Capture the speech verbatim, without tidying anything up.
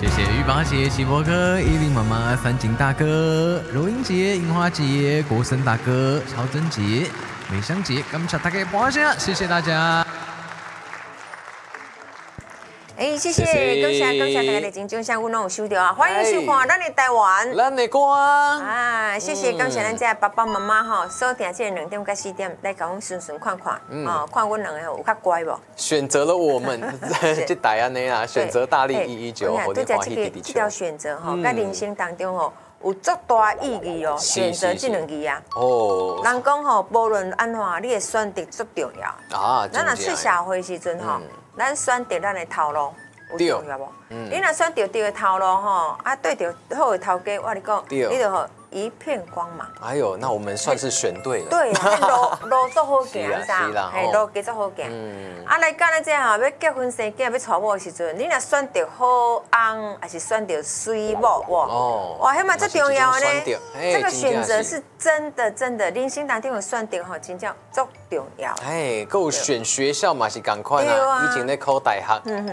谢谢玉八姐、齐博哥、依林妈妈、三金大哥、柔英姐、樱花姐、国森大哥、曹贞杰、美香姐，感谢大家播下，谢谢大家。 哎，谢谢，感谢感谢大家的精钟，像我拢有收到啊！欢迎收看咱的台湾， 咱的歌啊！谢谢感谢咱这爸爸妈妈吼，锁定这两点到四点来甲阮顺顺看看，哦，看阮两个有较乖无？ 选择了我们这台安尼啊，选择大力一一九，好你欢喜弟弟这条选择吼，在人生当中吼有足大意义哦。选择这两字啊，哦，人讲吼，无论安怎，你的选择足重要啊。咱若出社会时阵吼。咱选择咱的头路有重要无？你若选择对的头路吼，啊对着好的头家，我跟你讲，你就好一片光芒。 哎呦，那我们算是选对了。 对，路路足好行，是啊，嘿，路加足好行。啊，来讲咱这吼，要结婚生囝，要娶某的时阵，你若选择好翁，还是选择水某，哇，哇，迄嘛最重要呢。这个选择是真的真的，人生当中有选择吼，真正足重要。 哎，够选学校嘛是赶快啦，以前咧考大学，